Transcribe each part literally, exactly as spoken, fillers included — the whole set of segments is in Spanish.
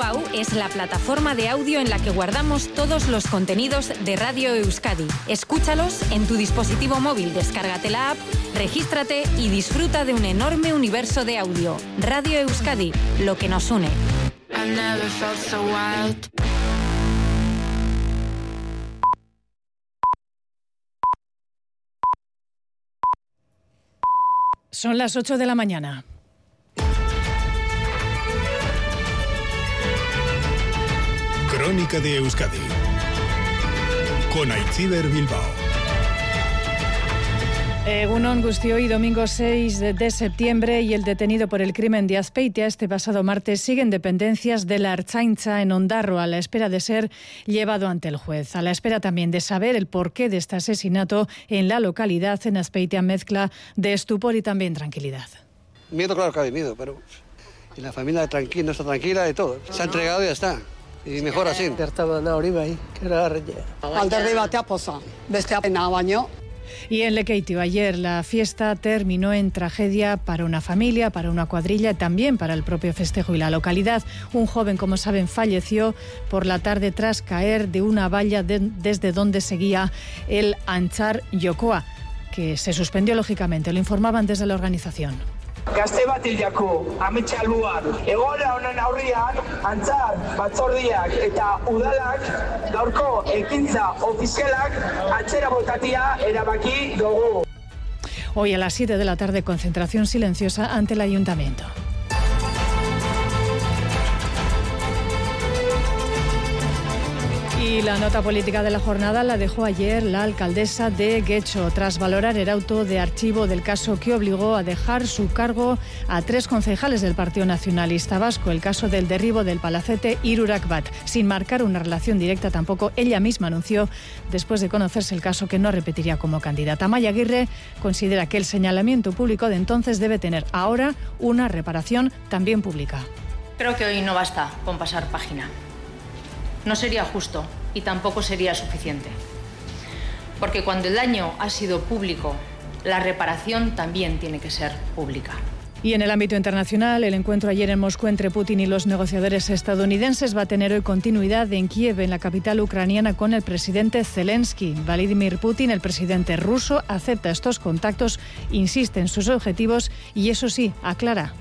WOW es la plataforma de audio en la que guardamos todos los contenidos de Radio Euskadi. Escúchalos en tu dispositivo móvil, descárgate la app, regístrate y disfruta de un enorme universo de audio. Radio Euskadi, lo que nos une. I never felt so wild. Son las ocho de la mañana. Crónica de Euskadi con Aitziber Bilbao. Egunon Guztioi, domingo seis de septiembre, y el detenido por el crimen de Azpeitia este pasado martes sigue en dependencias de la Ertzaintza en Ondarroa a la espera de ser llevado ante el juez. A la espera también de saber el porqué de este asesinato en la localidad. En Azpeitia mezcla de estupor y también tranquilidad. Miedo, claro que ha miedo, pero y la familia tranquila, no está tranquila de todo. Se ha entregado y ya está. Y mejor así. Y en Lekeitio ayer la fiesta terminó en tragedia para una familia, para una cuadrilla, también para el propio festejo y la localidad. Un joven, como saben, falleció por la tarde tras caer de una valla de, desde donde seguía el Antzar Jokoa, que se suspendió lógicamente. Lo informaban desde la organización. Gazte bat hilako, ametxe albuan, egoera honen aurrian, antzar, batzordiak eta udalak, gaurko ekintza ofizialak atzera botatia erabaki dugu. Hoy a las siete de la tarde, concentración silenciosa ante el ayuntamiento. Y la nota política de la jornada la dejó ayer la alcaldesa de Getxo, tras valorar el auto de archivo del caso que obligó a dejar su cargo a tres concejales del Partido Nacionalista Vasco, el caso del derribo del palacete Hirurak Bat. Sin marcar una relación directa tampoco, ella misma anunció, después de conocerse el caso, que no repetiría como candidata. Amaia Aguirre considera que el señalamiento público de entonces debe tener ahora una reparación también pública. Creo que hoy no basta con pasar página. No sería justo y tampoco sería suficiente. Porque cuando el daño ha sido público, la reparación también tiene que ser pública. Y en el ámbito internacional, el encuentro ayer en Moscú entre Putin y los negociadores estadounidenses va a tener hoy continuidad en Kiev, en la capital ucraniana, con el presidente Zelensky. Vladimir Putin, el presidente ruso, acepta estos contactos, insiste en sus objetivos y, eso sí, aclara: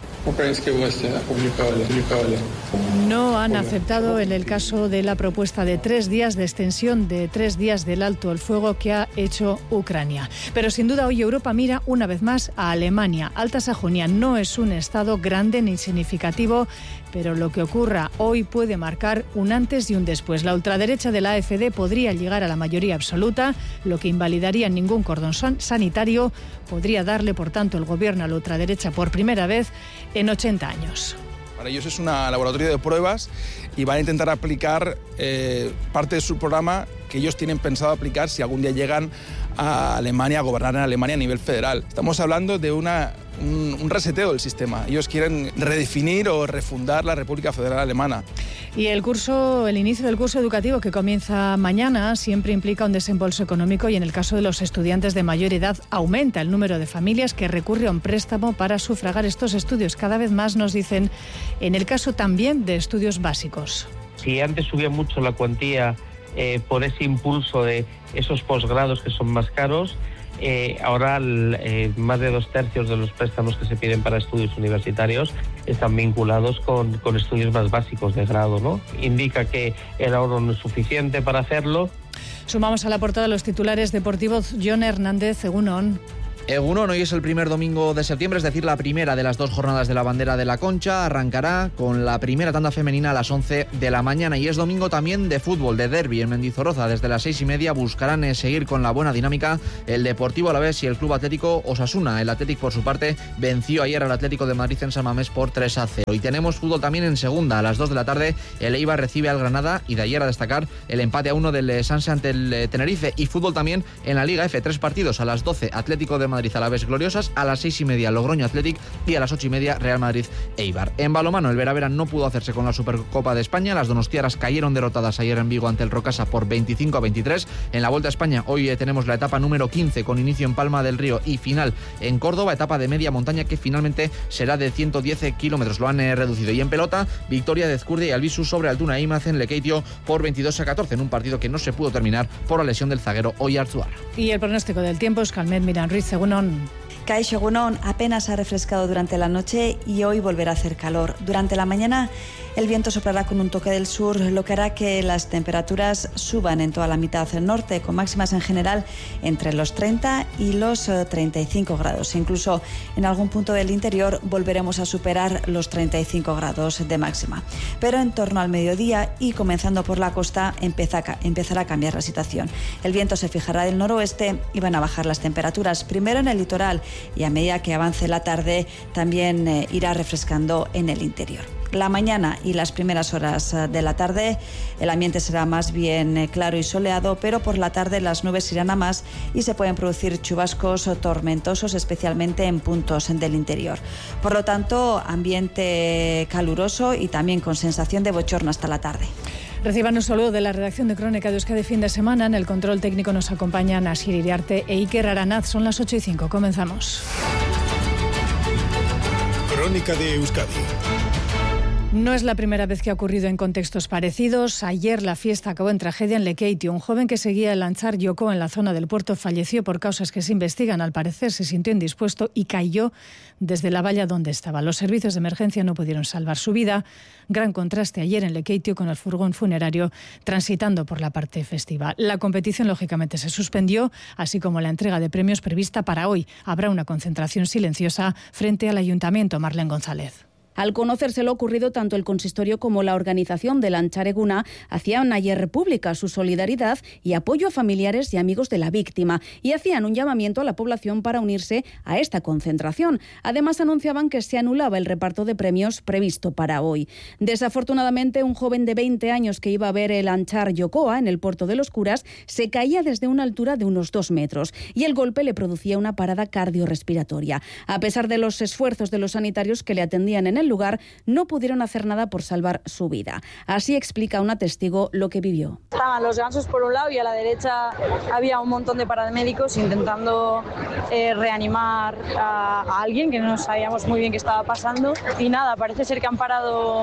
no han aceptado en el caso de la propuesta de tres días de extensión de tres días del alto el fuego que ha hecho Ucrania. Pero sin duda hoy Europa mira una vez más a Alemania. Alta Sajonia no es un estado grande ni significativo, pero lo que ocurra hoy puede marcar un antes y un después. La ultraderecha de la A F D podría llegar a la mayoría absoluta, lo que invalidaría ningún cordón sanitario. Podría darle, por tanto, el gobierno a la ultraderecha por primera vez en ochenta años. Para ellos es un laboratorio de pruebas y van a intentar aplicar eh, parte de su programa que ellos tienen pensado aplicar si algún día llegan a Alemania, a gobernar en Alemania a nivel federal. Estamos hablando de una, un, un reseteo del sistema. Ellos quieren redefinir o refundar la República Federal Alemana. Y el curso, el inicio del curso educativo, que comienza mañana, siempre implica un desembolso económico, y en el caso de los estudiantes de mayor edad aumenta el número de familias que recurre a un préstamo para sufragar estos estudios. Cada vez más, nos dicen, en el caso también de estudios básicos. Si antes subía mucho la cuantía eh, por ese impulso de esos posgrados que son más caros, Eh, ahora eh, más de dos tercios de los préstamos que se piden para estudios universitarios están vinculados con, con estudios más básicos de grado, ¿no? Indica que el ahorro no es suficiente para hacerlo. Sumamos a la portada los titulares deportivos. Jon Hernández, egunon. Egunon, hoy es el primer domingo de septiembre, es decir, la primera de las dos jornadas de la Bandera de la Concha. Arrancará con la primera tanda femenina a las once de la mañana, y es domingo también de fútbol, de derbi en Mendizorroza. Desde las seis y media buscarán eh, seguir con la buena dinámica el Deportivo Alavés y el Club Atlético Osasuna. El Athletic, por su parte, venció ayer al Atlético de Madrid en San Mamés por tres a cero. Y tenemos fútbol también en segunda. A las dos de la tarde el Eibar recibe al Granada, y de ayer a destacar el empate a uno del Sanse ante el Tenerife. Y fútbol también en la Liga F, tres partidos. A las doce Atlético de Madrid Madrid Alavés Gloriosas, a las seis y media Logroño Athletic y a las ocho y media Real Madrid Eibar. En balonmano, el Veravera no pudo hacerse con la Supercopa de España. Las donostiaras cayeron derrotadas ayer en Vigo ante el Rocasa por veinticinco a veintitrés. En la Vuelta a España hoy eh, tenemos la etapa número quince con inicio en Palma del Río y final en Córdoba, etapa de media montaña que finalmente será de ciento diez kilómetros. Lo han eh, reducido. Y en pelota, victoria de Ezcurdia y Albisu sobre Altuna Imaz en Lekeitio por veintidós a catorce en un partido que no se pudo terminar por la lesión del zaguero Oyarzuar. Y el pronóstico del tiempo es Calmet Miran Ruiz, según Kaixo Egunon, apenas ha refrescado durante la noche y hoy volverá a hacer calor. Durante la mañana el viento soplará con un toque del sur, lo que hará que las temperaturas suban en toda la mitad norte, con máximas en general entre los treinta y los treinta y cinco grados. Incluso en algún punto del interior volveremos a superar los treinta y cinco grados de máxima. Pero en torno al mediodía y comenzando por la costa empezará a cambiar la situación. El viento se fijará del noroeste y van a bajar las temperaturas, primero en el litoral, y a medida que avance la tarde también eh, irá refrescando en el interior. La mañana y las primeras horas de la tarde el ambiente será más bien eh, claro y soleado, pero por la tarde las nubes irán a más y se pueden producir chubascos tormentosos, especialmente en puntos del interior. Por lo tanto, ambiente caluroso y también con sensación de bochorno hasta la tarde. Reciban un saludo de la redacción de Crónica de Euskadi fin de semana. En el control técnico nos acompañan Asier Iriarte e Iker Aranaz. Son las ocho y cinco. Comenzamos. Crónica de Euskadi. No es la primera vez que ha ocurrido en contextos parecidos. Ayer la fiesta acabó en tragedia en Lekeitio. Un joven que seguía el lanchar Yoko en la zona del puerto falleció por causas que se investigan. Al parecer se sintió indispuesto y cayó desde la valla donde estaba. Los servicios de emergencia no pudieron salvar su vida. Gran contraste ayer en Lekeitio con el furgón funerario transitando por la parte festiva. La competición lógicamente se suspendió, así como la entrega de premios prevista para hoy. Habrá una concentración silenciosa frente al Ayuntamiento. Marlene González. Al conocerse lo ocurrido, tanto el consistorio como la organización de Lanchar Eguna hacían ayer pública su solidaridad y apoyo a familiares y amigos de la víctima y hacían un llamamiento a la población para unirse a esta concentración. Además, anunciaban que se anulaba el reparto de premios previsto para hoy. Desafortunadamente, un joven de veinte años que iba a ver el Lanchar Yokoa en el puerto de los Curas se caía desde una altura de unos dos metros y el golpe le producía una parada cardiorrespiratoria. A pesar de los esfuerzos de los sanitarios que le atendían en el lugar, no pudieron hacer nada por salvar su vida. Así explica una testigo lo que vivió. Estaban los gansos por un lado y a la derecha había un montón de paramédicos intentando eh, reanimar a, a alguien que no sabíamos muy bien qué estaba pasando. Y nada, parece ser que han parado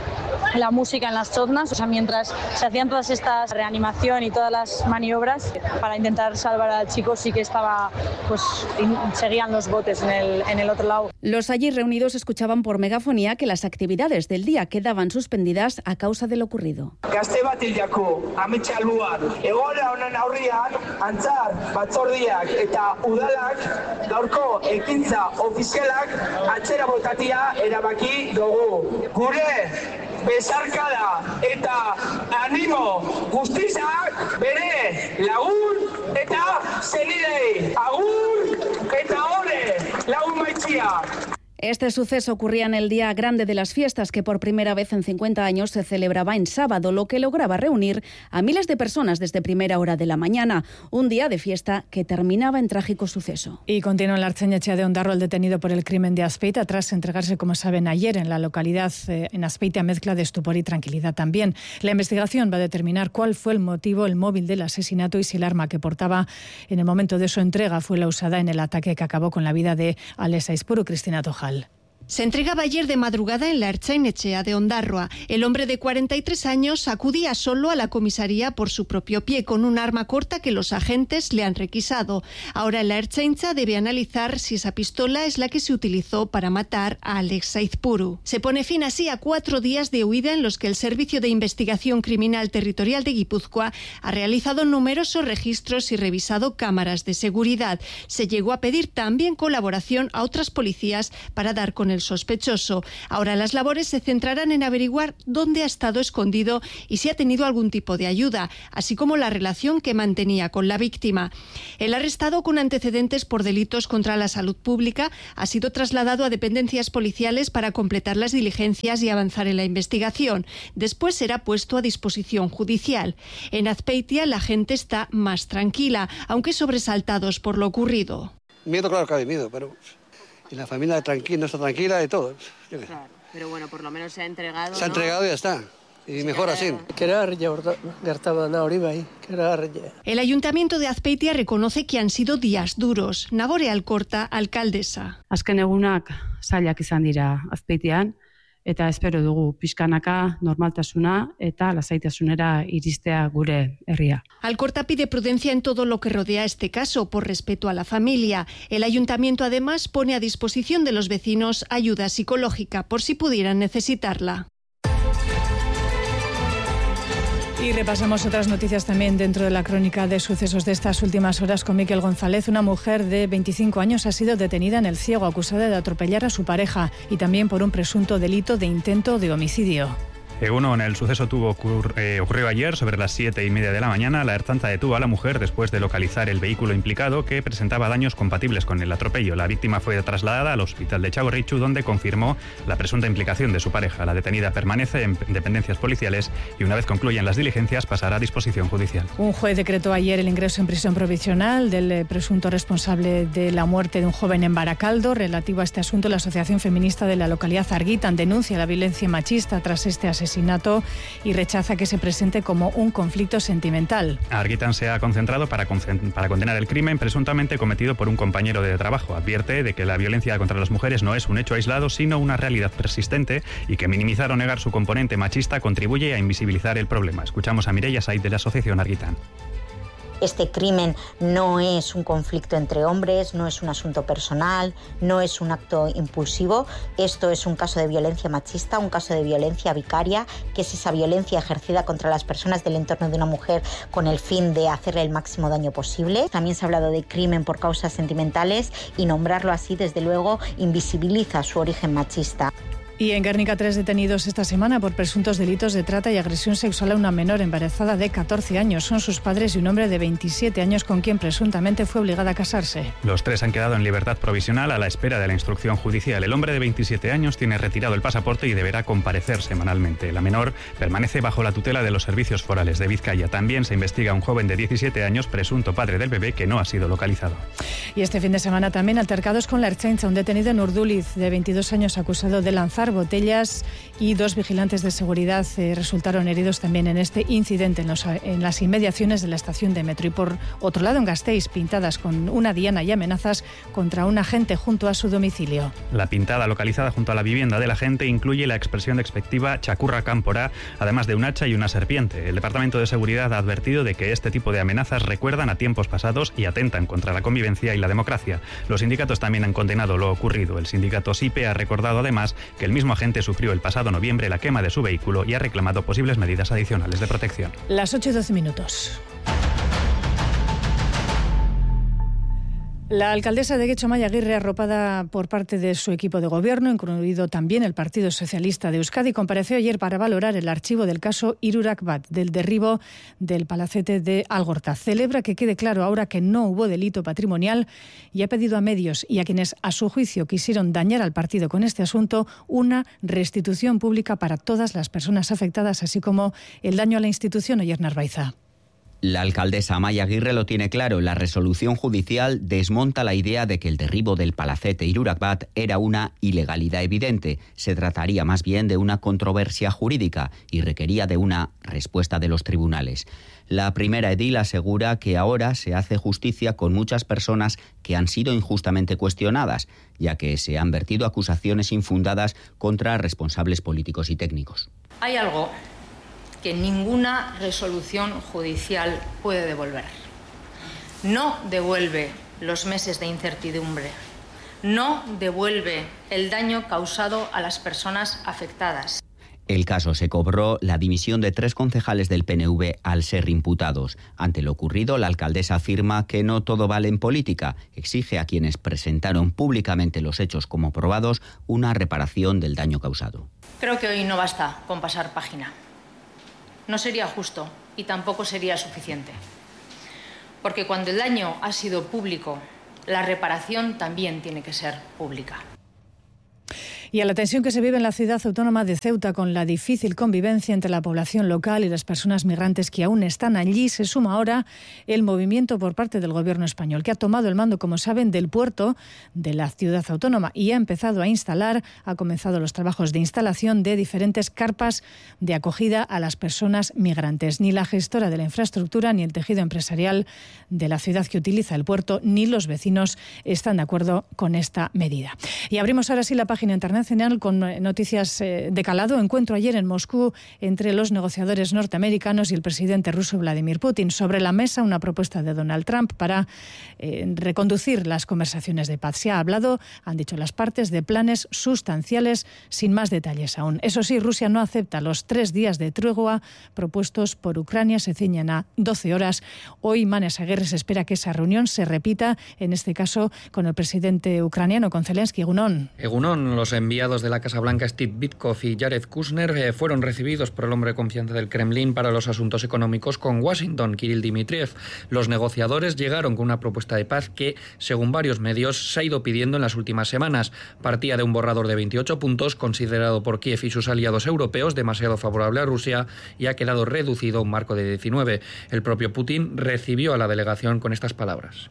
la música en las chotnas, o sea, mientras se hacían todas estas reanimación y todas las maniobras para intentar salvar al chico, sí que estaba, pues, seguían los botes en el, en el otro lado. Los allí reunidos escuchaban por megafonía que las actividades del día quedaban suspendidas a causa de lo ocurrido. Gazte batilako ametsa luan, egoera honen aurrian, antzar, batzordiak eta udalak, gaurko ekintza ofizialak atzera botatia erabaki dugu. Gure besarkada eta animo guztizak bere lagun eta zenidei. Agur eta ole lagun maitzia. Este suceso ocurría en el día grande de las fiestas que por primera vez en cincuenta años se celebraba en sábado, lo que lograba reunir a miles de personas desde primera hora de la mañana. Un día de fiesta que terminaba en trágico suceso. Y continúa en la Ertzaintza de Ondarroa el detenido por el crimen de Azpeitia tras entregarse, como saben, ayer en la localidad. Eh, en Azpeitia mezcla de estupor y tranquilidad también. La investigación va a determinar cuál fue el motivo, el móvil del asesinato y si el arma que portaba en el momento de su entrega fue la usada en el ataque que acabó con la vida de Alex Aizpuru. Cristina Tojal. Se entregaba ayer de madrugada en la Ertzaintza de Ondarroa. El hombre de cuarenta y tres años acudía solo a la comisaría por su propio pie con un arma corta que los agentes le han requisado. Ahora la Ertzaintza debe analizar si esa pistola es la que se utilizó para matar a Alex Aizpuru. Se pone fin así a cuatro días de huida en los que el Servicio de Investigación Criminal Territorial de Guipúzcoa ha realizado numerosos registros y revisado cámaras de seguridad. Se llegó a pedir también colaboración a otras policías para dar con el sospechoso. Ahora las labores se centrarán en averiguar dónde ha estado escondido y si ha tenido algún tipo de ayuda, así como la relación que mantenía con la víctima. El arrestado, con antecedentes por delitos contra la salud pública, ha sido trasladado a dependencias policiales para completar las diligencias y avanzar en la investigación. Después será puesto a disposición judicial. En Azpeitia la gente está más tranquila, aunque sobresaltados por lo ocurrido. Miedo, claro que ha vivido, pero... Y la familia tranquila, no está tranquila y todo. Claro, pero bueno, por lo menos se ha entregado. Se ha ¿no? entregado y ya está. Y sí, mejor así. El Ayuntamiento de Azpeitia reconoce que han sido días duros. Nagore Alcorta, alcaldesa. Azken egunak zailak izan dira Azpeitian, eta espero dugu pixkanaka normaltasuna eta lasaitasunera iristea gure herria. Alcorta pide prudencia en todo lo que rodea este caso, por respeto a la familia. El Ayuntamiento además pone a disposición de los vecinos ayuda psicológica por si pudieran necesitarla. Y repasamos otras noticias también dentro de la crónica de sucesos de estas últimas horas con Miquel González. Una mujer de veinticinco años ha sido detenida en El Ciego, acusada de atropellar a su pareja y también por un presunto delito de intento de homicidio. Egunon, el suceso tuvo ocurr, eh, ocurrió ayer sobre las siete y media de la mañana. La Ertzaintza detuvo a la mujer después de localizar el vehículo implicado que presentaba daños compatibles con el atropello. La víctima fue trasladada al hospital de Txagorritxu, donde confirmó la presunta implicación de su pareja. La detenida permanece en dependencias policiales y una vez concluyan las diligencias pasará a disposición judicial. Un juez decretó ayer el ingreso en prisión provisional del presunto responsable de la muerte de un joven en Baracaldo. Relativo a este asunto, la Asociación Feminista de la localidad Argitan denuncia la violencia machista tras este asesinato. asesinato y rechaza que se presente como un conflicto sentimental. Argitan se ha concentrado para, para condenar el crimen presuntamente cometido por un compañero de trabajo. Advierte de que la violencia contra las mujeres no es un hecho aislado, sino una realidad persistente y que minimizar o negar su componente machista contribuye a invisibilizar el problema. Escuchamos a Mireia Said de la Asociación Argitan. Este crimen no es un conflicto entre hombres, no es un asunto personal, no es un acto impulsivo. Esto es un caso de violencia machista, un caso de violencia vicaria, que es esa violencia ejercida contra las personas del entorno de una mujer con el fin de hacerle el máximo daño posible. También se ha hablado de crimen por causas sentimentales y nombrarlo así, desde luego, invisibiliza su origen machista. Y en Guernica, tres detenidos esta semana por presuntos delitos de trata y agresión sexual a una menor embarazada de catorce años. Son sus padres y un hombre de veintisiete años con quien presuntamente fue obligada a casarse. Los tres han quedado en libertad provisional a la espera de la instrucción judicial. El hombre de veintisiete años tiene retirado el pasaporte y deberá comparecer semanalmente. La menor permanece bajo la tutela de los servicios forales de Vizcaya. También se investiga a un joven de diecisiete años, presunto padre del bebé, que no ha sido localizado. Y este fin de semana también altercados con la Ertzaintza. Un detenido en Urduliz de veintidós años acusado de lanzar botellas y dos vigilantes de seguridad eh, resultaron heridos también en este incidente en, los, en las inmediaciones de la estación de metro. Y por otro lado, en Gasteiz, pintadas con una diana y amenazas contra un agente junto a su domicilio. La pintada localizada junto a la vivienda del agente incluye la expresión despectiva Chacurra Cámpora, además de un hacha y una serpiente. El Departamento de Seguridad ha advertido de que este tipo de amenazas recuerdan a tiempos pasados y atentan contra la convivencia y la democracia. Los sindicatos también han condenado lo ocurrido. El sindicato SIPE ha recordado además que el mismo agente sufrió el pasado noviembre la quema de su vehículo y ha reclamado posibles medidas adicionales de protección. Las ocho y doce minutos. La alcaldesa de Getxo, Amaia Aguirre, arropada por parte de su equipo de gobierno, incluido también el Partido Socialista de Euskadi, compareció ayer para valorar el archivo del caso Hirurak Bat, del derribo del palacete de Algorta. Celebra que quede claro ahora que no hubo delito patrimonial y ha pedido a medios y a quienes a su juicio quisieron dañar al partido con este asunto una restitución pública para todas las personas afectadas, así como el daño a la institución. Oyer Narvaiza. La alcaldesa Amaia Aguirre lo tiene claro. La resolución judicial desmonta la idea de que el derribo del palacete Hirurak Bat era una ilegalidad evidente. Se trataría más bien de una controversia jurídica y requería de una respuesta de los tribunales. La primera edil asegura que ahora se hace justicia con muchas personas que han sido injustamente cuestionadas, ya que se han vertido acusaciones infundadas contra responsables políticos y técnicos. Hay algo que ninguna resolución judicial puede devolver. No devuelve los meses de incertidumbre, no devuelve el daño causado a las personas afectadas. El caso se cobró la dimisión de tres concejales del P N V al ser imputados. Ante lo ocurrido, la alcaldesa afirma que no todo vale en política. Exige a quienes presentaron públicamente los hechos como probados una reparación del daño causado. Creo que hoy no basta con pasar página. No sería justo y tampoco sería suficiente. Porque cuando el daño ha sido público, la reparación también tiene que ser pública. Y a la tensión que se vive en la ciudad autónoma de Ceuta con la difícil convivencia entre la población local y las personas migrantes que aún están allí, se suma ahora el movimiento por parte del gobierno español, que ha tomado el mando, como saben, del puerto de la ciudad autónoma y ha empezado a instalar, ha comenzado los trabajos de instalación de diferentes carpas de acogida a las personas migrantes. Ni la gestora de la infraestructura, ni el tejido empresarial de la ciudad que utiliza el puerto, ni los vecinos están de acuerdo con esta medida. Y abrimos ahora sí la página internacional con noticias de calado. Encuentro ayer en Moscú entre los negociadores norteamericanos y el presidente ruso Vladimir Putin. Sobre la mesa una propuesta de Donald Trump para eh, reconducir las conversaciones de paz. Se ha hablado, han dicho las partes, de planes sustanciales sin más detalles aún. Eso sí, Rusia no acepta los tres días de tregua propuestos por Ucrania. Se ciñen a doce horas. Hoy, Manes Aguirre, se espera que esa reunión se repita, en este caso con el presidente ucraniano, con Zelensky. Egunon. Egunon, los enviados de la Casa Blanca Steve Witkoff y Jared Kushner eh, fueron recibidos por el hombre de confianza del Kremlin para los asuntos económicos con Washington, Kirill Dmitriev. Los negociadores llegaron con una propuesta de paz que, según varios medios, se ha ido pidiendo en las últimas semanas. Partía de un borrador de veintiocho puntos, considerado por Kiev y sus aliados europeos demasiado favorable a Rusia, y ha quedado reducido a un marco de diecinueve. El propio Putin recibió a la delegación con estas palabras.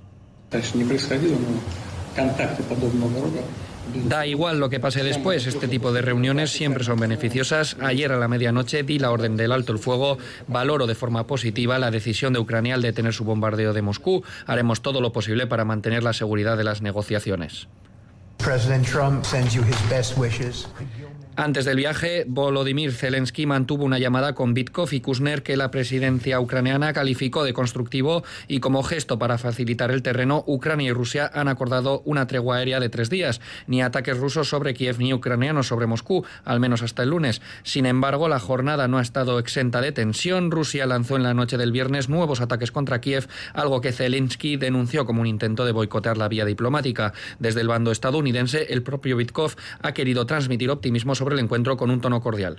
Da igual lo que pase después, este tipo de reuniones siempre son beneficiosas. Ayer a la medianoche di la orden del alto el fuego. Valoro de forma positiva la decisión de Ucrania al detener su bombardeo de Moscú. Haremos todo lo posible para mantener la seguridad de las negociaciones. President Trump sends you his best wishes. Antes del viaje, Volodymyr Zelensky mantuvo una llamada con Witkoff y Kushner que la presidencia ucraniana calificó de constructivo, y como gesto para facilitar el terreno, Ucrania y Rusia han acordado una tregua aérea de tres días. Ni ataques rusos sobre Kiev ni ucranianos sobre Moscú, al menos hasta el lunes. Sin embargo, la jornada no ha estado exenta de tensión. Rusia lanzó en la noche del viernes nuevos ataques contra Kiev, algo que Zelensky denunció como un intento de boicotear la vía diplomática. Desde el bando estadounidense, el propio Witkoff ha querido transmitir optimismo sobre sobre el encuentro con un tono cordial.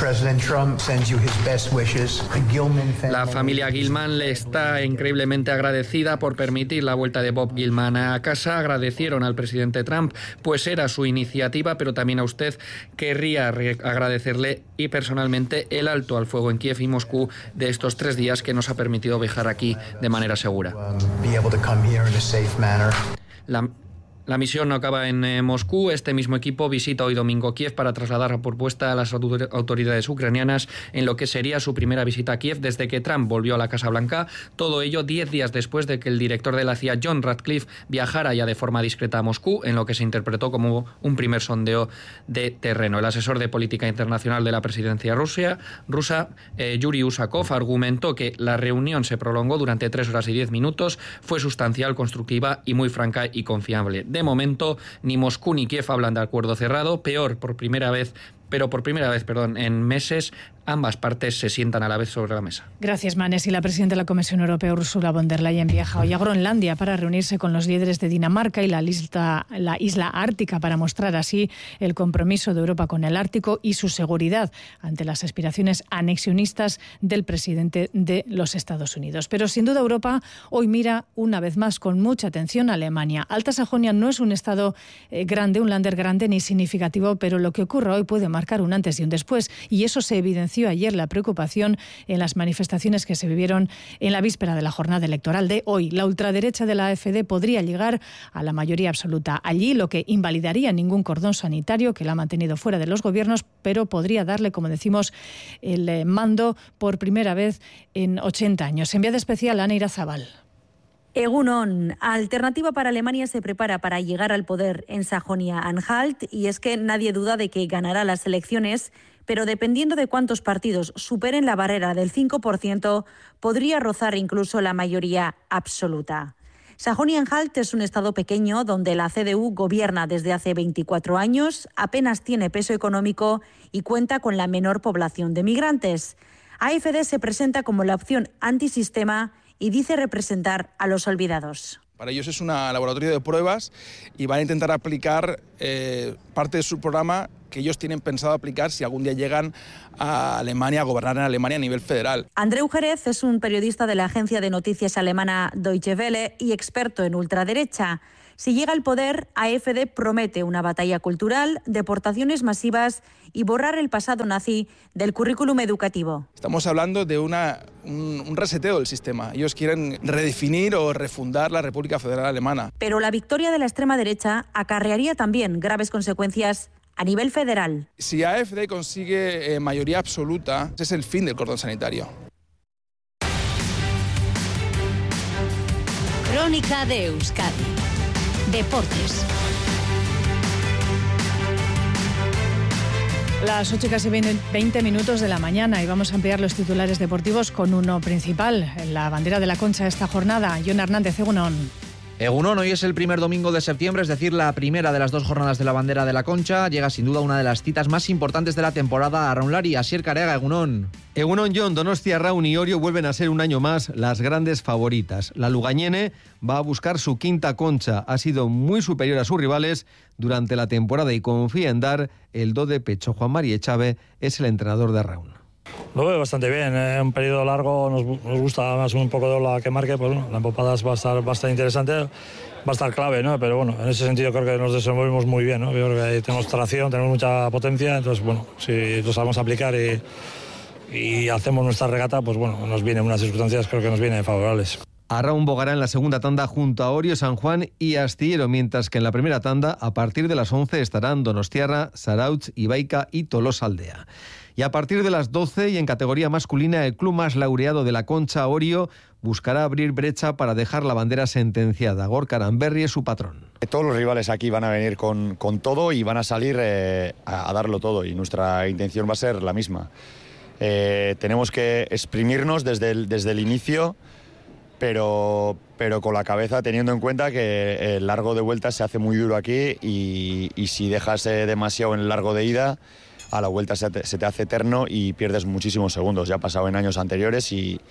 La familia Gilman le está increíblemente agradecida por permitir la vuelta de Bob Gilman a casa. Agradecieron al presidente Trump, pues era su iniciativa, pero también a usted querría agradecerle y personalmente el alto al fuego en Kiev y Moscú de estos tres días que nos ha permitido viajar aquí de manera segura. La La misión no acaba en eh, Moscú. Este mismo equipo visita hoy domingo Kiev para trasladar la propuesta a las autoridades ucranianas en lo que sería su primera visita a Kiev desde que Trump volvió a la Casa Blanca. Todo ello diez días después de que el director de la C I A, John Ratcliffe, viajara ya de forma discreta a Moscú, en lo que se interpretó como un primer sondeo de terreno. El asesor de política internacional de la presidencia Rusia, rusa, eh, Yuri Usakov, argumentó que la reunión se prolongó durante tres horas y diez minutos, fue sustancial, constructiva y muy franca y confiable. De momento, ni Moscú ni Kiev hablan de acuerdo cerrado. Peor, por primera vez, pero por primera vez, perdón, en meses, ambas partes se sientan a la vez sobre la mesa. Gracias, Manes. Y la presidenta de la Comisión Europea, Ursula von der Leyen, viaja hoy a Groenlandia para reunirse con los líderes de Dinamarca y la isla, la isla ártica para mostrar así el compromiso de Europa con el Ártico y su seguridad ante las aspiraciones anexionistas del presidente de los Estados Unidos. Pero sin duda Europa hoy mira una vez más con mucha atención a Alemania. Alta Sajonia no es un estado eh, grande, un lander grande ni significativo, pero lo que ocurra hoy puede marcar un antes y un después, y eso se evidenció ayer la preocupación en las manifestaciones que se vivieron en la víspera de la jornada electoral de hoy. La ultraderecha de la A F D podría llegar a la mayoría absoluta allí, lo que invalidaría ningún cordón sanitario que la ha mantenido fuera de los gobiernos, pero podría darle, como decimos, el mando por primera vez en ochenta años. Enviada especial Ana Irazabal. Egunon, Alternativa para Alemania se prepara para llegar al poder en Sajonia-Anhalt, y es que nadie duda de que ganará las elecciones, pero dependiendo de cuántos partidos superen la barrera del cinco por ciento, podría rozar incluso la mayoría absoluta. Sajonia-Anhalt es un estado pequeño donde la C D U gobierna desde hace veinticuatro años, apenas tiene peso económico y cuenta con la menor población de migrantes. A F D se presenta como la opción antisistema y dice representar a los olvidados. Para ellos es un laboratorio de pruebas y van a intentar aplicar eh, parte de su programa que ellos tienen pensado aplicar si algún día llegan a Alemania, a gobernar en Alemania a nivel federal. Andreu Jerez es un periodista de la agencia de noticias alemana Deutsche Welle y experto en ultraderecha. Si llega al poder, A F D promete una batalla cultural, deportaciones masivas y borrar el pasado nazi del currículum educativo. Estamos hablando de una, un, un reseteo del sistema. Ellos quieren redefinir o refundar la República Federal Alemana. Pero la victoria de la extrema derecha acarrearía también graves consecuencias a nivel federal. Si A F D consigue eh, mayoría absoluta, es el fin del cordón sanitario. Crónica de Euskadi. Deportes. Las ocho y casi veinte minutos de la mañana y vamos a ampliar los titulares deportivos con uno principal, la bandera de la Concha esta jornada. Jon Hernández, Egunon. Egunon, hoy es el primer domingo de septiembre, es decir, la primera de las dos jornadas de la bandera de la Concha. Llega sin duda una de las citas más importantes de la temporada a Raunlari. Asier Careaga, Egunon. Egunon, Jon, Donostia, Arraun y Orio vuelven a ser un año más las grandes favoritas. La lugañene va a buscar su quinta Concha. Ha sido muy superior a sus rivales durante la temporada y confía en dar el do de pecho. Juan Mari Echave es el entrenador de Arraun. Lo veo bastante bien, ¿eh? Un periodo largo, nos, nos gusta más un poco de la que marque, pues bueno, la empopada va a estar bastante interesante, va a estar clave, ¿no? Pero bueno, en ese sentido creo que nos desenvolvemos muy bien, ¿no? Yo creo que ahí tenemos tracción, tenemos mucha potencia, entonces bueno, si lo sabemos aplicar y, y hacemos nuestra regata, pues bueno, nos vienen unas circunstancias creo que nos vienen favorables. Arraun bogará en la segunda tanda junto a Orio, San Juan y Astillero, mientras que en la primera tanda, a partir de las once, estarán Donostiarra, Zarautz, Ibaica y Tolosaldea. Y a partir de las doce y en categoría masculina, el club más laureado de la Concha, Orio, buscará abrir brecha para dejar la bandera sentenciada. Gorka Aranberri es su patrón. Todos los rivales aquí van a venir con, con todo y van a salir eh, a, a darlo todo y nuestra intención va a ser la misma. Eh, tenemos que exprimirnos desde el, desde el inicio, pero, pero con la cabeza teniendo en cuenta que el largo de vuelta se hace muy duro aquí y, y si dejas eh, demasiado en el largo de ida, a la vuelta se te, se te hace eterno y pierdes muchísimos segundos. Ya ha pasado en años anteriores y,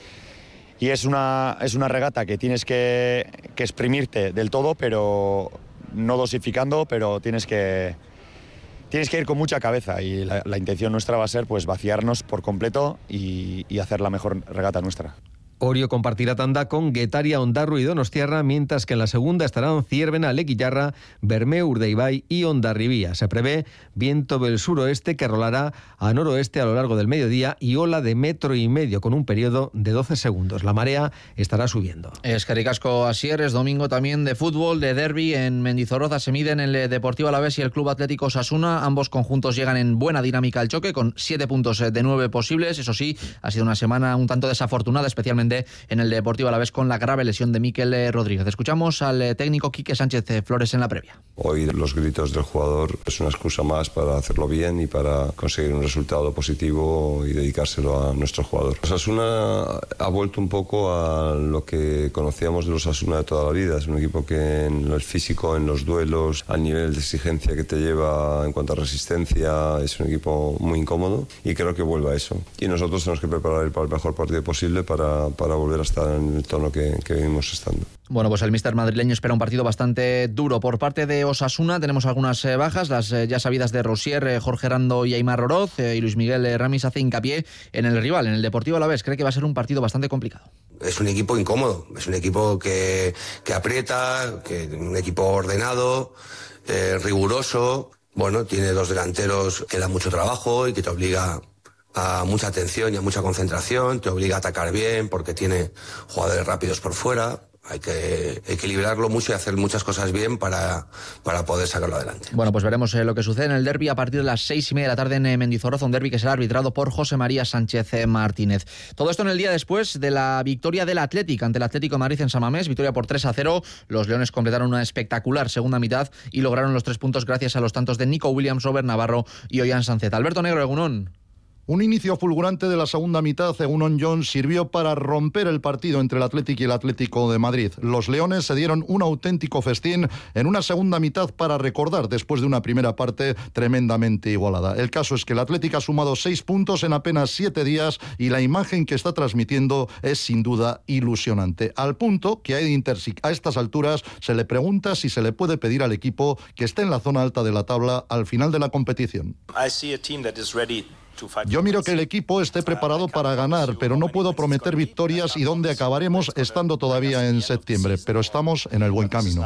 y es, una, es una regata que tienes que, que exprimirte del todo, pero no dosificando, pero tienes que, tienes que ir con mucha cabeza y la, la intención nuestra va a ser pues vaciarnos por completo y, y hacer la mejor regata nuestra. Orio compartirá tanda con Guetaria, Ondarru y Donostiarra, mientras que en la segunda estarán Ciervena, Lequillarra, Bermeo, Urdaibai y Hondarribía. Se prevé viento del suroeste que rolará a noroeste a lo largo del mediodía y ola de metro y medio con un periodo de doce segundos. La marea estará subiendo. Escaricasco Asier, es domingo también de fútbol, de derbi en Mendizorroza. Se miden el Deportivo Alavés y el Club Atlético Osasuna. Ambos conjuntos llegan en buena dinámica al choque con siete puntos de nueve posibles. Eso sí, ha sido una semana un tanto desafortunada, especialmente en el Deportivo Alavés con la grave lesión de Mikel Rodríguez. Escuchamos al técnico Quique Sánchez Flores en la previa. Hoy los gritos del jugador es una excusa más para hacerlo bien y para conseguir un resultado positivo y dedicárselo a nuestro jugador. Osasuna ha vuelto un poco a lo que conocíamos de los Osasuna de toda la vida. Es un equipo que en el físico, en los duelos, al nivel de exigencia que te lleva en cuanto a resistencia, es un equipo muy incómodo y creo que vuelve a eso. Y nosotros tenemos que preparar para el mejor partido posible para para volver a estar en el tono que, que venimos estando. Bueno, pues el míster madrileño espera un partido bastante duro. Por parte de Osasuna tenemos algunas eh, bajas, las eh, ya sabidas de Rosier, eh, Jorge Rando y Aimar Oroz, eh, y Luis Miguel eh, Ramis hace hincapié en el rival, en el Deportivo Alavés. Cree que va a ser un partido bastante complicado. Es un equipo incómodo, es un equipo que, que aprieta, que un equipo ordenado, eh, riguroso. Bueno, tiene dos delanteros que dan mucho trabajo y que te obliga a mucha atención y a mucha concentración, te obliga a atacar bien porque tiene jugadores rápidos por fuera. Hay que equilibrarlo mucho y hacer muchas cosas bien para, para poder sacarlo adelante. Bueno, pues veremos eh, lo que sucede en el derbi a partir de las seis y media de la tarde en eh, Mendizorroza, un derbi que será arbitrado por José María Sánchez eh, Martínez. Todo esto en el día después de la victoria del Athletic ante el Atlético de Madrid en San Mamés, victoria por tres a cero. Los leones completaron una espectacular segunda mitad y lograron los tres puntos gracias a los tantos de Nico Williams, Robert Navarro y Ollán Sánchez. Alberto Negro, Egunon. Un inicio fulgurante de la segunda mitad, según John, sirvió para romper el partido entre el Athletic y el Atlético de Madrid. Los leones se dieron un auténtico festín en una segunda mitad para recordar después de una primera parte tremendamente igualada. El caso es que el Athletic ha sumado seis puntos en apenas siete días y la imagen que está transmitiendo es sin duda ilusionante. Al punto que a Edin Terzic a estas alturas se le pregunta si se le puede pedir al equipo que esté en la zona alta de la tabla al final de la competición. I see a team that is ready Yo miro que el equipo esté preparado para ganar, pero no puedo prometer victorias y dónde acabaremos estando todavía en septiembre, pero estamos en el buen camino.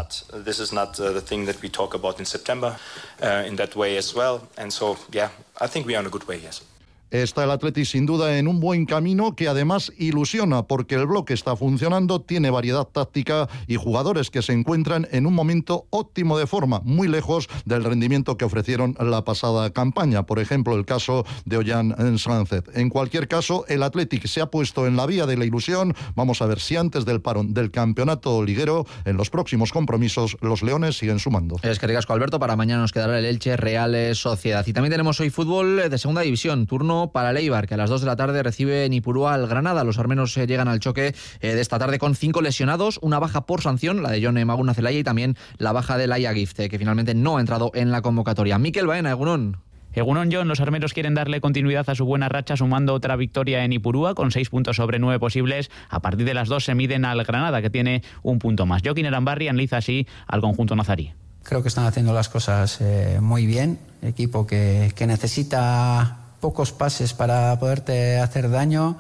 Está el Athletic sin duda en un buen camino que además ilusiona porque el bloque está funcionando, tiene variedad táctica y jugadores que se encuentran en un momento óptimo de forma, muy lejos del rendimiento que ofrecieron la pasada campaña. Por ejemplo, el caso de Ollán Sánchez. En cualquier caso, el Athletic se ha puesto en la vía de la ilusión. Vamos a ver si antes del parón del campeonato liguero, en los próximos compromisos, los leones siguen sumando. Es que ricasco, Alberto. Para mañana nos quedará el Elche Real Sociedad. Y también tenemos hoy fútbol de segunda división. Turno para el Eibar, que a las dos de la tarde recibe en Ipurúa al Granada. Los armenos eh, llegan al choque eh, de esta tarde con cinco lesionados, una baja por sanción, la de Jon Maguna Zelaya, y también la baja de Laia Gift, eh, que finalmente no ha entrado en la convocatoria. Mikel Baena, Egunon. Egunon Jon, los armeros quieren darle continuidad a su buena racha sumando otra victoria en Ipurúa con seis puntos sobre nueve posibles. A partir de las dos se miden al Granada, que tiene un punto más. Joaquín Arambarri analiza así al conjunto nazarí. Creo que están haciendo las cosas eh, muy bien. Equipo que, que necesita pocos pases para poderte hacer daño,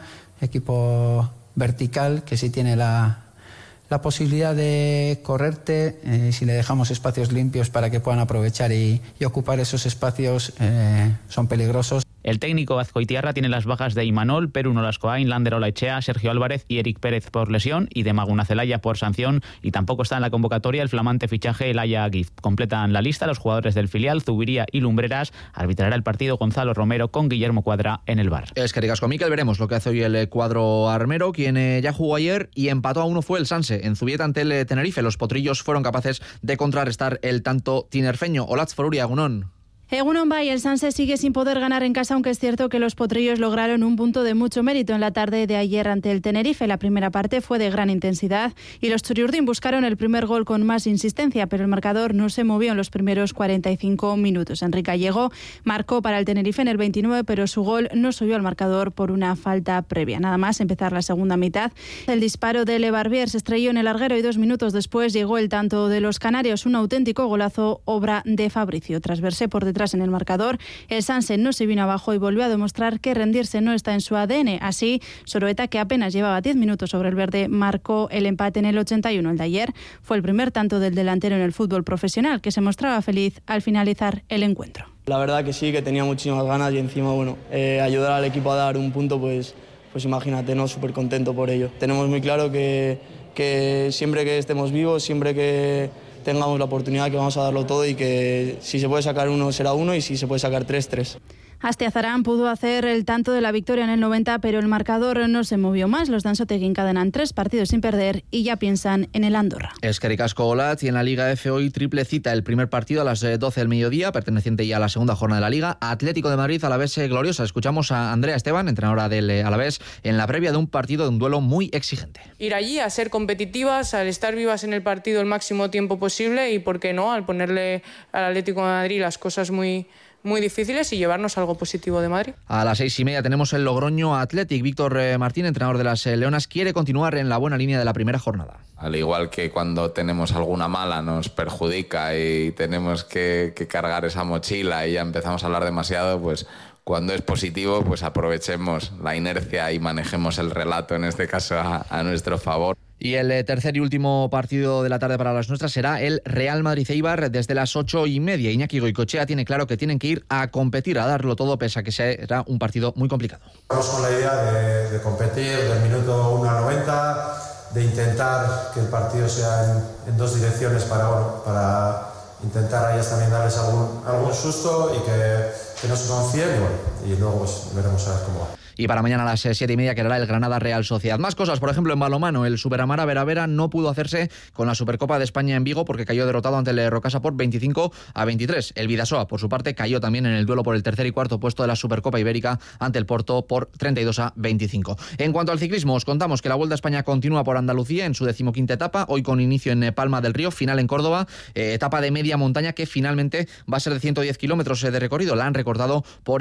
equipo vertical que sí tiene la, la posibilidad de correrte, eh, si le dejamos espacios limpios para que puedan aprovechar y, y ocupar esos espacios, eh, son peligrosos. El técnico Azcoitiarra tiene las bajas de Imanol, Perú Nolascoain, Lander Olaechea, Sergio Álvarez y Eric Pérez por lesión y de Maguna Zelaya por sanción, y tampoco está en la convocatoria el flamante fichaje Laia Gift. Completan la lista los jugadores del filial, Zubiría y Lumbreras. Arbitrará el partido Gonzalo Romero con Guillermo Cuadra en el V A R. Es que ricasco, Mikel. Veremos lo que hace hoy el cuadro armero, quien eh, ya jugó ayer y empató a uno fue el Sanse en Zubieta ante el Tenerife. Los potrillos fueron capaces de contrarrestar el tanto tinerfeño. Olatz Foruria, Egunon. Egunon Bay, el Sanse sigue sin poder ganar en casa, aunque es cierto que los potrillos lograron un punto de mucho mérito en la tarde de ayer ante el Tenerife. La primera parte fue de gran intensidad y los Churiurdin buscaron el primer gol con más insistencia, pero el marcador no se movió en los primeros cuarenta y cinco minutos. Enrique Gallego marcó para el Tenerife en el veintinueve, pero su gol no subió al marcador por una falta previa. Nada más empezar la segunda mitad, el disparo de Le Barbier se estrelló en el larguero y dos minutos después llegó el tanto de los canarios, un auténtico golazo, obra de Fabricio. Tras verse por detrás en el marcador, el Sanse no se vino abajo y volvió a demostrar que rendirse no está en su A D N. Así, Soroeta, que apenas llevaba diez minutos sobre el verde, marcó el empate en el ochenta y uno. El de ayer fue el primer tanto del delantero en el fútbol profesional, que se mostraba feliz al finalizar el encuentro. La verdad que sí, que tenía muchísimas ganas y encima, bueno, eh, ayudar al equipo a dar un punto, pues, pues imagínate, ¿no? Súper contento por ello. Tenemos muy claro que, que siempre que estemos vivos, siempre que tengamos la oportunidad, que vamos a darlo todo y que si se puede sacar uno será uno y si se puede sacar tres, tres. Astiazarán pudo hacer el tanto de la victoria en el noventa, pero el marcador no se movió más. Los de Anzoátegui encadenan tres partidos sin perder y ya piensan en el Andorra. Es que ricasco, Olatz, y en la Liga F hoy triple cita. El primer partido a las doce del mediodía, perteneciente ya a la segunda jornada de la Liga. Atlético de Madrid, Alavés Gloriosa. Escuchamos a Andrea Esteban, entrenadora del Alavés, en la previa de un partido, de un duelo muy exigente. Ir allí a ser competitivas, al estar vivas en el partido el máximo tiempo posible y, ¿por qué no?, al ponerle al Atlético de Madrid las cosas muy... muy difíciles y llevarnos algo positivo de Madrid. A las seis y media tenemos el Logroño Athletic. Víctor eh, Martín, entrenador de las eh, Leonas, quiere continuar en la buena línea de la primera jornada. Al igual que cuando tenemos alguna mala nos perjudica y tenemos que, que cargar esa mochila y ya empezamos a hablar demasiado, pues cuando es positivo, pues aprovechemos la inercia y manejemos el relato, en este caso a, a nuestro favor. Y el tercer y último partido de la tarde para las nuestras será el Real Madrid-Eibar desde las ocho y media. Iñaki Goicoechea tiene claro que tienen que ir a competir, a darlo todo, pese a que será un partido muy complicado. Vamos con la idea de, de competir del minuto uno al noventa, de intentar que el partido sea en, en dos direcciones para, bueno, para intentar a ellas también darles algún, algún susto y que, que no se confíen y, bueno, y luego pues, veremos a ver cómo va. Y para mañana a las siete y media quedará el Granada Real Sociedad. Más cosas, por ejemplo, en balonmano. El Superamara Veravera no pudo hacerse con la Supercopa de España en Vigo porque cayó derrotado ante el Rocasa por veinticinco a veintitrés. El Vidasoa, por su parte, cayó también en el duelo por el tercer y cuarto puesto de la Supercopa Ibérica ante el Porto por treinta y dos a veinticinco. En cuanto al ciclismo, os contamos que la Vuelta a España continúa por Andalucía en su decimoquinta etapa, hoy con inicio en Palma del Río, final en Córdoba, eh, etapa de media montaña que finalmente va a ser de ciento diez kilómetros de recorrido. La han recortado por el eh, calor.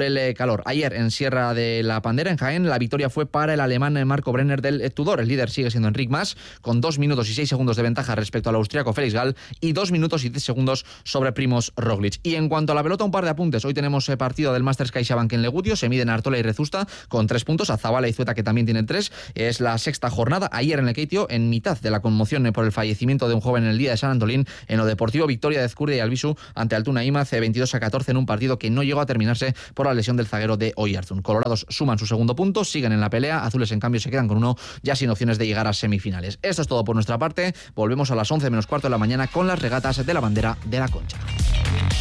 calor. Ayer en Sierra de la Pandera, en Jaén, la victoria fue para el alemán Marco Brenner del Tudor. El líder sigue siendo Enric Mas, con dos minutos y seis segundos de ventaja respecto al austriaco Felix Gall y dos minutos y diez segundos sobre Primoz Roglic. Y en cuanto a la pelota, un par de apuntes. Hoy tenemos eh, partido del Masters CaixaBank en Legudio. Se miden Artola y Rezusta con tres puntos. Zabala y Zueta, que también tienen tres. Es la sexta jornada. Ayer en el Keitio, en mitad de la conmoción por el fallecimiento de un joven en el día de San Antolín, en lo deportivo, victoria de Ezcurdia y Albisu ante Altuna Imaz, veintidós a catorce en un partido que no llegó a terminarse por la lesión del zaguero de Oyarzún. Colorados suman su segundo punto, siguen en la pelea. Azules, en cambio, se quedan con uno, ya sin opciones de llegar a semifinales. Esto es todo por nuestra parte. Volvemos a las once menos cuarto de la mañana con las regatas de la bandera de la Concha.